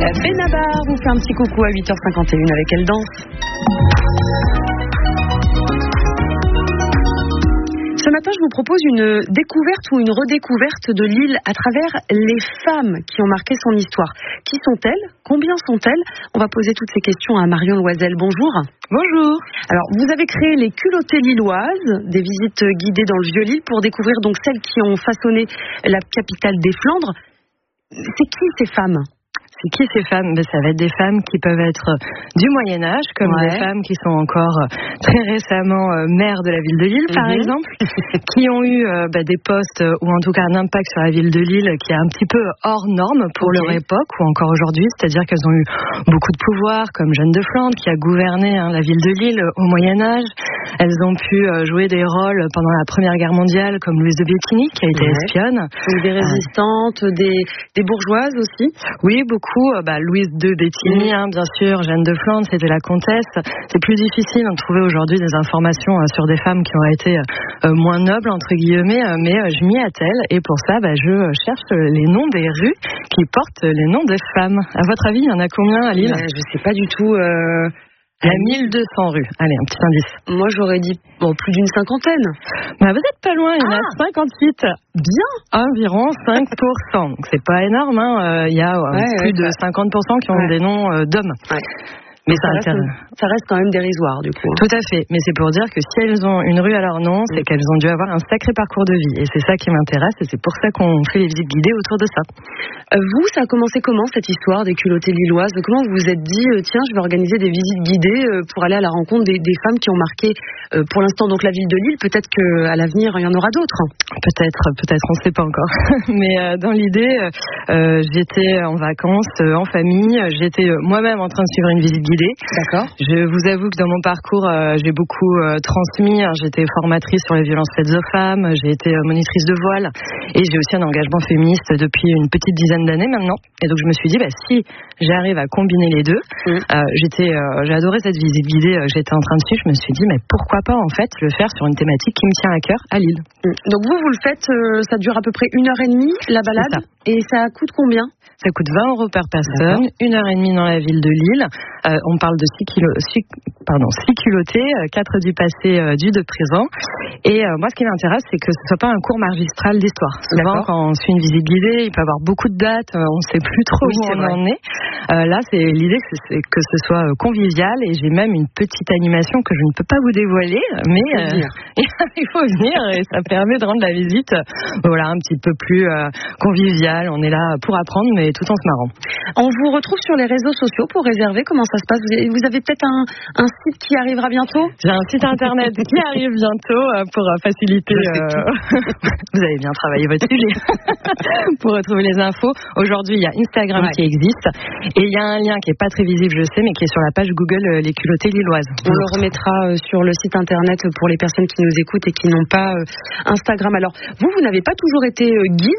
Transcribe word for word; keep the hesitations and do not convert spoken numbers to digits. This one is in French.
Benabar vous fait un petit coucou à huit heures cinquante et une avec Elle danse. Ce matin, je vous propose une découverte ou une redécouverte de l'île à travers les femmes qui ont marqué son histoire. Qui sont-elles? Combien sont-elles? On va poser toutes ces questions à Marion Loisel. Bonjour. Bonjour. Alors, vous avez créé les culottées lilloises, des visites guidées dans le Vieux-Lille pour découvrir donc celles qui ont façonné la capitale des Flandres. C'est qui ces femmes? C'est qui ces femmes? Ben, ça va être des femmes qui peuvent être du Moyen-Âge, comme ouais. des femmes qui sont encore très récemment euh, maires de la ville de Lille, par mm-hmm. exemple, qui ont eu euh, ben, des postes, euh, ou en tout cas un impact sur la ville de Lille qui est un petit peu hors norme pour okay. leur époque, ou encore aujourd'hui, c'est-à-dire qu'elles ont eu beaucoup de pouvoir, comme Jeanne de Flandre, qui a gouverné hein, la ville de Lille au Moyen-Âge. Elles ont pu euh, jouer des rôles pendant la Première Guerre mondiale, comme Louise de Béquigny, qui a été ouais. espionne. Donc des résistantes, euh, des, des bourgeoises aussi? Oui, beaucoup. Bah, Louise de Béquigny, hein, bien sûr, Jeanne de Flandre, c'était la comtesse. C'est plus difficile de trouver aujourd'hui des informations euh, sur des femmes qui auraient été euh, moins nobles, entre guillemets, euh, mais euh, je m'y attelle et pour ça, bah, je cherche les noms des rues qui portent les noms des femmes. À votre avis, il y en a combien à Lille? euh, Je sais pas du tout... Euh... Il y a mille deux cents rues. Allez, un petit indice. Moi, j'aurais dit bon, plus d'une cinquantaine. Bah, vous êtes pas loin, il y en ah. a cinquante-huit. Bien. Environ cinq pour cent. Donc, c'est pas énorme, hein. Il y a euh, ouais, plus ouais, de cinquante pour cent qui ont ouais. des noms euh, d'hommes. Ouais. Mais ça, ça, reste, ça reste quand même dérisoire, du coup. Tout à fait. Mais c'est pour dire que si elles ont une rue à leur nom, c'est qu'elles ont dû avoir un sacré parcours de vie. Et c'est ça qui m'intéresse. Et c'est pour ça qu'on fait les visites guidées autour de ça. Euh, vous, ça a commencé comment, cette histoire des culottées lilloises? Comment vous vous êtes dit, euh, tiens, je vais organiser des visites guidées euh, pour aller à la rencontre des, des femmes qui ont marqué, euh, pour l'instant, donc la ville de Lille. Peut-être qu'à l'avenir, il y en aura d'autres. Peut-être, peut-être, on ne sait pas encore. Mais euh, dans l'idée, euh, j'étais en vacances, euh, en famille. J'étais euh, moi-même en train de suivre une visite guidée. D'accord. Je vous avoue que dans mon parcours, euh, j'ai beaucoup euh, transmis. J'étais formatrice sur les violences faites aux femmes, j'ai été euh, monitrice de voile et j'ai aussi un engagement féministe depuis une petite dizaine d'années maintenant. Et donc je me suis dit, bah, si j'arrive à combiner les deux, mmh. euh, j'étais, euh, j'ai adoré cette visite guidée que j'étais en train de suivre. Je me suis dit, mais pourquoi pas en fait le faire sur une thématique qui me tient à cœur à Lille. Mmh. Donc vous, vous le faites, euh, ça dure à peu près une heure et demie la balade. Ça. Et ça coûte combien? Ça coûte vingt euros par personne, une heure et demie dans la ville de Lille. Euh, on parle de six culottés, quatre du passé, euh, du de présent. Et euh, moi, ce qui m'intéresse, c'est que ce soit pas un cours magistral d'histoire. Souvent, quand on suit une visite guidée, il peut y avoir beaucoup de dates, euh, on ne sait plus trop oui, où on vrai. en est. Euh, là, c'est l'idée que, c'est que ce soit convivial. Et j'ai même une petite animation que je ne peux pas vous dévoiler, mais euh, il faut venir et ça permet de rendre la visite, euh, voilà, un petit peu plus euh, conviviale. On est là pour apprendre, mais tout en se marrant. On vous retrouve sur les réseaux sociaux pour réserver. Comment ça se passe? Vous avez, vous avez peut-être un, un site qui arrivera bientôt? J'ai un site internet qui arrive bientôt pour faciliter. Euh... Vous avez bien travaillé votre sujet pour retrouver les infos. Aujourd'hui, il y a Instagram ouais. qui existe et il y a un lien qui est pas très visible, je sais, mais qui est sur la page Google Les Culottées Lilloises. On le remettra sur le site internet pour les personnes qui nous écoutent et qui n'ont pas Instagram. Alors, vous, vous n'avez pas toujours été guide